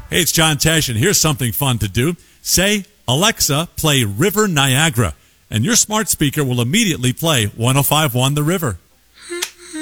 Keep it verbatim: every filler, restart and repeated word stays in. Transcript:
Hey, it's John Tesh, and here's something fun to do. Say, Alexa, play River Niagara, and your smart speaker will immediately play one oh five point one The River.